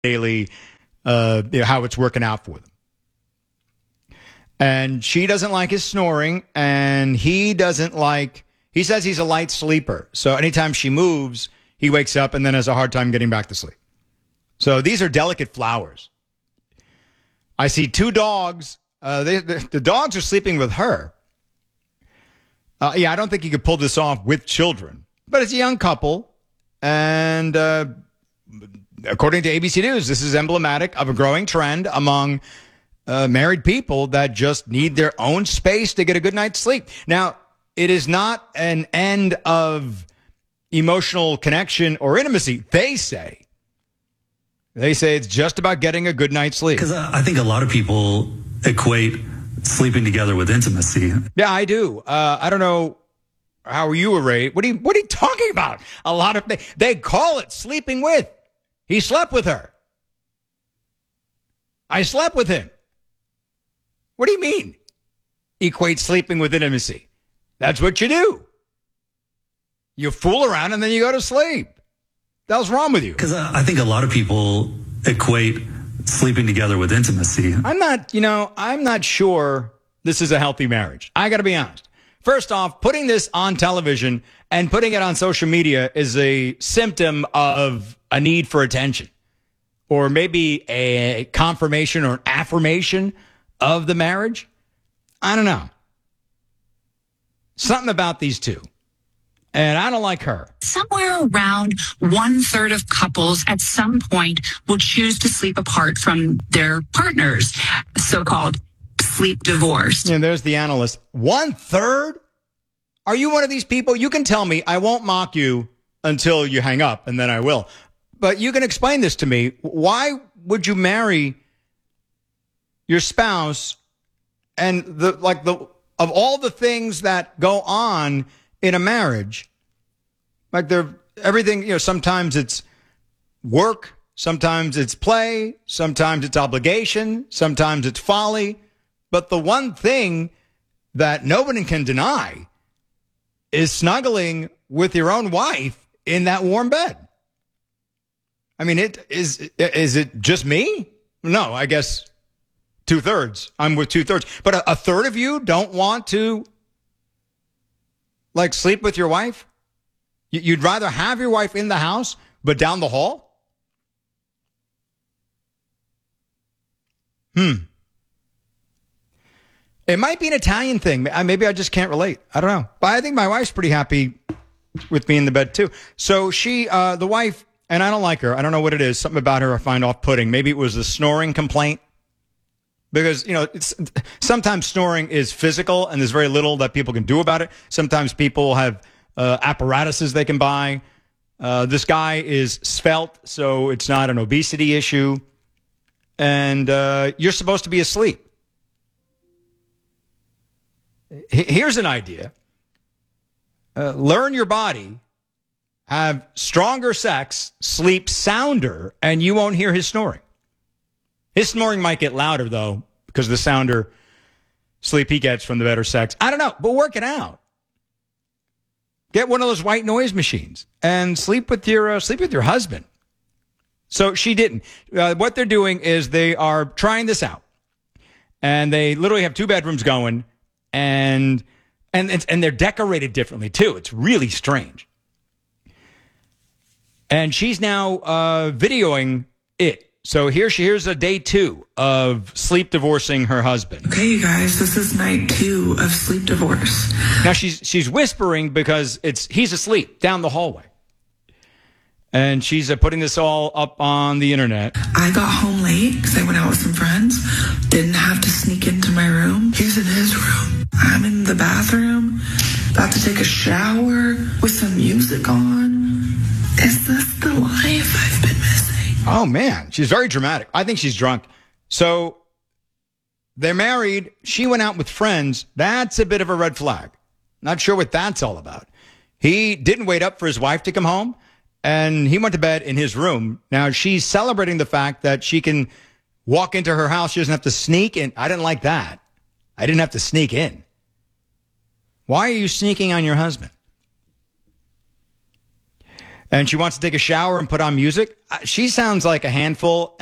daily, how it's working out for them. And she doesn't like his snoring, and he says he's a light sleeper. So anytime she moves, he wakes up and then has a hard time getting back to sleep. So these are delicate flowers. I see two dogs. The dogs are sleeping with her. I don't think you could pull this off with children. But it's a young couple. And according to ABC News, this is emblematic of a growing trend among married people that just need their own space to get a good night's sleep. Now, it is not an end of emotional connection or intimacy. They say it's just about getting a good night's sleep. Because I think a lot of people equate sleeping together with intimacy. Yeah, I do. I don't know how you were raised. What are you talking about? A lot of they call it sleeping with. He slept with her. I slept with him. What do you mean? Equate sleeping with intimacy. That's what you do. You fool around and then you go to sleep. The hell's wrong with you? Because I think a lot of people equate sleeping together with intimacy. I'm not sure this is a healthy marriage. I got to be honest. First off, putting this on television and putting it on social media is a symptom of a need for attention, or maybe a confirmation or an affirmation of the marriage. I don't know. Something about these two. And I don't like her. Somewhere around 1/3 of couples at some point will choose to sleep apart from their partners, so-called sleep divorce. And there's the analyst. 1/3? Are you one of these people? You can tell me. I won't mock you until you hang up, and then I will. But you can explain this to me. Why would you marry your spouse and of all the things that go on in a marriage, like everything, sometimes it's work, sometimes it's play, sometimes it's obligation, sometimes it's folly. But the one thing that nobody can deny is snuggling with your own wife in that warm bed. I mean, is it just me? No, I guess 2/3. I'm with 2/3. But a third of you don't want to sleep with your wife? You'd rather have your wife in the house, but down the hall? It might be an Italian thing. Maybe I just can't relate. I don't know. But I think my wife's pretty happy with me in the bed, too. So she, the wife, and I don't like her. I don't know what it is. Something about her I find off-putting. Maybe it was the snoring complaint. Because, sometimes snoring is physical and there's very little that people can do about it. Sometimes people have apparatuses they can buy. This guy is svelte, so it's not an obesity issue. And you're supposed to be asleep. Here's an idea. Learn your body, have stronger sex, sleep sounder, and you won't hear his snoring. His snoring might get louder, though, because the sounder sleep he gets from the better sex. I don't know, but work it out. Get one of those white noise machines and sleep with your husband. So she didn't. What they're doing is they are trying this out, and they literally have 2 bedrooms going, and they're decorated differently too. It's really strange. And she's now videoing it. So here's a day 2 of sleep divorcing her husband. Okay, you guys, this is night 2 of sleep divorce. Now she's whispering because he's asleep down the hallway. And she's putting this all up on the internet. I got home late because I went out with some friends. Didn't have to sneak into my room. He's in his room. I'm in the bathroom, about to take a shower with some music on. Is this the life I've been missing? Oh, man. She's very dramatic. I think she's drunk. So they're married. She went out with friends. That's a bit of a red flag. Not sure what that's all about. He didn't wait up for his wife to come home, and he went to bed in his room. Now, she's celebrating the fact that she can walk into her house. She doesn't have to sneak in. I didn't like that. I didn't have to sneak in. Why are you sneaking on your husband? and she wants to take a shower and put on music. She sounds like a handful.